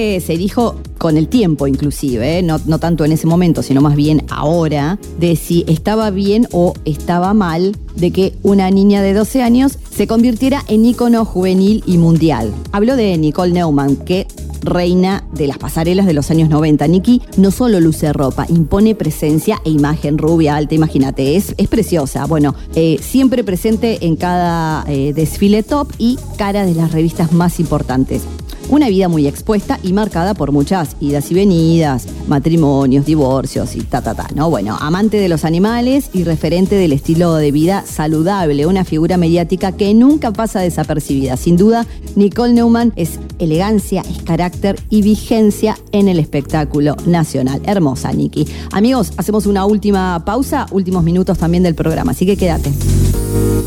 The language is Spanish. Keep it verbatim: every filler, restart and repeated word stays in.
siempre se dijo con el tiempo inclusive, ¿eh? no, no tanto en ese momento, sino más bien ahora, de si estaba bien o estaba mal de que una niña de doce años se convirtiera en ícono juvenil y mundial. Habló de Nicole Neumann, que reina de las pasarelas de los años noventa. Nicki no solo luce ropa, impone presencia e imagen rubia, alta, imagínate, es, es preciosa. Bueno, eh, siempre presente en cada eh, desfile top y cara de las revistas más importantes. Una vida muy expuesta y marcada por muchas idas y venidas, matrimonios, divorcios y ta, ta, ta, ¿no? Bueno, amante de los animales y referente del estilo de vida saludable, una figura mediática que nunca pasa desapercibida. Sin duda, Nicole Neumann es elegancia, es carácter y vigencia en el espectáculo nacional. Hermosa, Nicki. Amigos, hacemos una última pausa, últimos minutos también del programa, así que quédate.